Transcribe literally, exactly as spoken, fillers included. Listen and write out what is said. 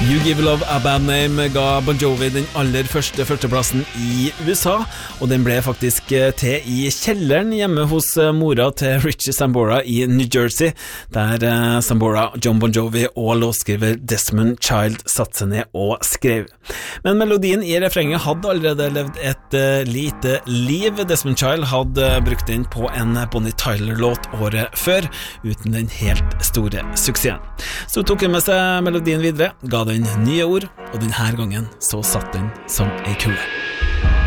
You Give Love a Bad Name ga Bon Jovi den aller første førsteplassen i U S A, og den ble faktisk til i kjelleren hjemme hos mora til Richie Sambora i New Jersey, der Sambora, John Bon Jovi og låtskriver Desmond Child satte seg ned og skrev. Men melodien i refrenget hadde allerede levd et uh, lite liv. Desmond Child hadde brukt den på en Bonnie Tyler-låt året før, uten den helt store suksessen. Så tok han med seg melodien videre, ga den nye ord, og denne gangen så satt den som ei kule.